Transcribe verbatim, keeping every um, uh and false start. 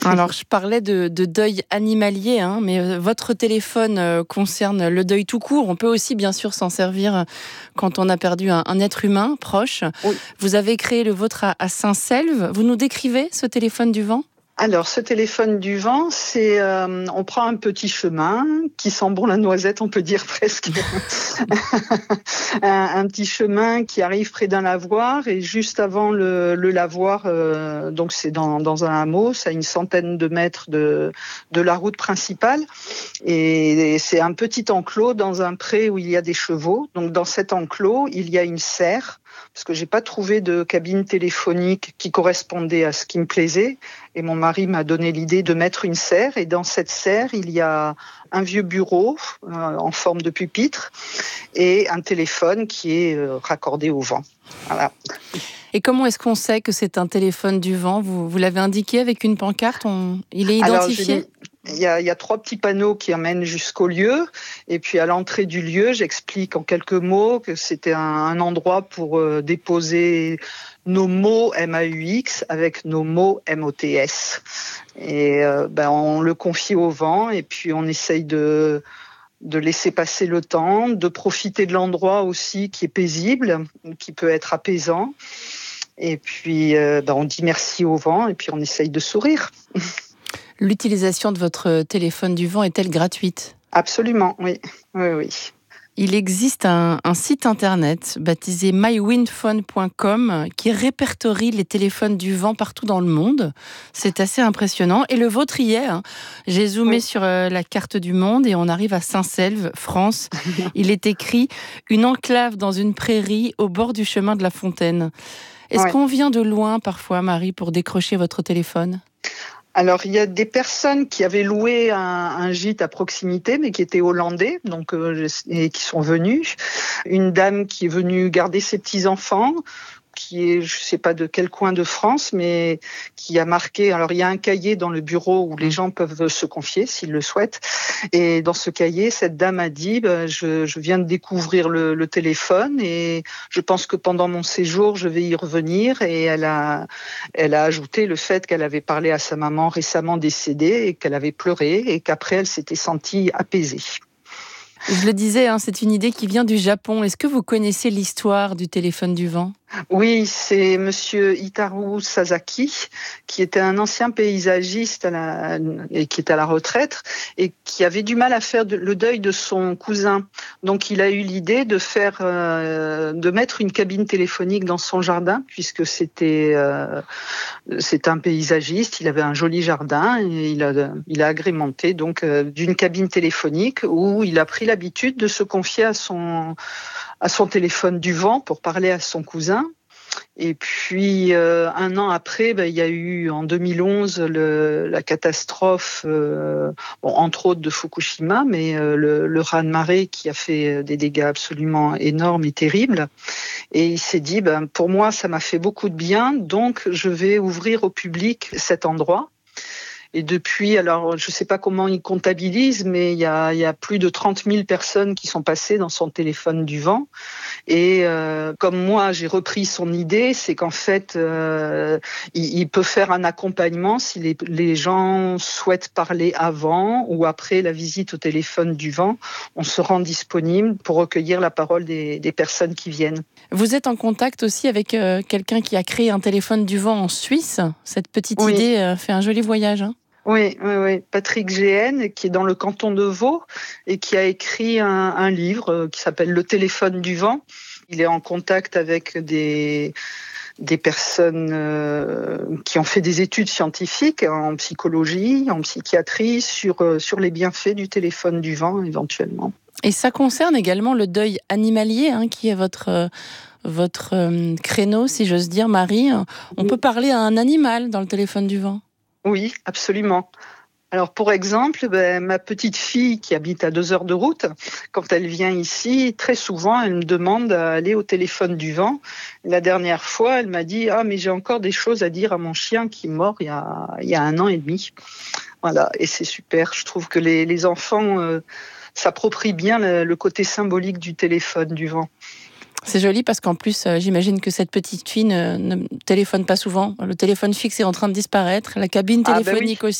Alors, je parlais de, de deuil animalier, hein, mais euh, votre téléphone euh, concerne le deuil tout court. On peut aussi, bien sûr, s'en servir quand on a perdu un, un être humain proche. Oui. Vous avez créé le vôtre à, à Saint-Selve. Vous nous décrivez ce téléphone du vent ? Alors, ce téléphone du vent, c'est, euh, on prend un petit chemin qui sent bon la noisette, on peut dire presque. un, un petit chemin qui arrive près d'un lavoir et juste avant le, le lavoir, euh, donc c'est dans, dans un hameau, c'est à une centaine de mètres de, de la route principale. Et c'est un petit enclos dans un pré où il y a des chevaux. Donc, dans cet enclos, il y a une serre, parce que j'ai pas trouvé de cabine téléphonique qui correspondait à ce qui me plaisait. Et mon mari m'a donné l'idée de mettre une serre. Et dans cette serre, il y a un vieux bureau euh, en forme de pupitre et un téléphone qui est euh, raccordé au vent. Voilà. Et comment est-ce qu'on sait que c'est un téléphone du vent ? Vous, vous l'avez indiqué avec une pancarte, on... il est identifié ? Alors, Il y, a, il y a trois petits panneaux qui amènent jusqu'au lieu. Et puis à l'entrée du lieu, j'explique en quelques mots que c'était un, un endroit pour euh, déposer nos mots M A U X avec nos mots M O T S. Et euh, ben, on le confie au vent et puis on essaye de, de laisser passer le temps, de profiter de l'endroit aussi qui est paisible, qui peut être apaisant. Et puis euh, ben, on dit merci au vent et puis on essaye de sourire. L'utilisation de votre téléphone du vent est-elle gratuite ? Absolument, oui. oui, oui. Il existe un, un site internet baptisé my wind phone point com qui répertorie les téléphones du vent partout dans le monde. C'est assez impressionnant. Et le vôtre y est. Hein. J'ai zoomé oui. sur euh, la carte du monde et on arrive à Saint-Selve, France. Il est écrit « Une enclave dans une prairie au bord du chemin de la Fontaine ». Est-ce oui. qu'on vient de loin parfois, Marie, pour décrocher votre téléphone ? Alors, il y a des personnes qui avaient loué un, un gîte à proximité, mais qui étaient hollandais, donc euh, et qui sont venus. Une dame qui est venue garder ses petits-enfants, qui est, je sais pas de quel coin de France, mais qui a marqué. Alors, il y a un cahier dans le bureau où les gens peuvent se confier s'ils le souhaitent. Et dans ce cahier, cette dame a dit bah, je, je viens de découvrir le, le téléphone et je pense que pendant mon séjour, je vais y revenir. Et elle a, elle a ajouté le fait qu'elle avait parlé à sa maman récemment décédée et qu'elle avait pleuré et qu'après, elle s'était sentie apaisée. Je le disais, hein, c'est une idée qui vient du Japon. Est-ce que vous connaissez l'histoire du téléphone du vent ? Oui, c'est monsieur Hitaru Sasaki, qui était un ancien paysagiste à la, et qui est à la retraite et qui avait du mal à faire de, le deuil de son cousin. Donc, il a eu l'idée de faire, euh, de mettre une cabine téléphonique dans son jardin, puisque c'était, euh, c'est un paysagiste. Il avait un joli jardin et il a, il a agrémenté donc euh, d'une cabine téléphonique où il a pris l'habitude de se confier à son à son téléphone du vent pour parler à son cousin. Et puis, euh, un an après, ben, il y a eu, en deux mille onze, le, la catastrophe, euh, bon, entre autres de Fukushima, mais euh, le, le raz-de-marée qui a fait des dégâts absolument énormes et terribles. Et il s'est dit, ben, pour moi, ça m'a fait beaucoup de bien, donc je vais ouvrir au public cet endroit. Et depuis, alors je ne sais pas comment il comptabilise, mais il y a, il y a plus de trente mille personnes qui sont passées dans son téléphone du vent. Et euh, comme moi, j'ai repris son idée, c'est qu'en fait, euh, il, il peut faire un accompagnement si les, les gens souhaitent parler avant ou après la visite au téléphone du vent. On se rend disponible pour recueillir la parole des, des personnes qui viennent. Vous êtes en contact aussi avec euh, quelqu'un qui a créé un téléphone du vent en Suisse. Cette petite oui. idée euh, fait un joli voyage, hein. Oui, oui, oui. Patrick G N, qui est dans le canton de Vaud et qui a écrit un, un livre qui s'appelle Le téléphone du vent. Il est en contact avec des, des personnes euh, qui ont fait des études scientifiques en psychologie, en psychiatrie, sur, euh, sur les bienfaits du téléphone du vent, éventuellement. Et ça concerne également le deuil animalier, hein, qui est votre... Euh... votre euh, créneau, si j'ose dire, Marie. On oui. peut parler à un animal dans le téléphone du vent. Oui, absolument. Alors, pour exemple, ben, ma petite fille qui habite à deux heures de route, quand elle vient ici, très souvent, elle me demande d'aller au téléphone du vent. La dernière fois, elle m'a dit « Ah, mais j'ai encore des choses à dire à mon chien qui est mort il y a, il y a un an et demi. » Voilà, et c'est super. Je trouve que les, les enfants euh, s'approprient bien le, le côté symbolique du téléphone du vent. C'est joli parce qu'en plus, euh, j'imagine que cette petite fille ne, ne téléphone pas souvent. Le téléphone fixe est en train de disparaître, la cabine Ah bah oui. téléphonique aussi.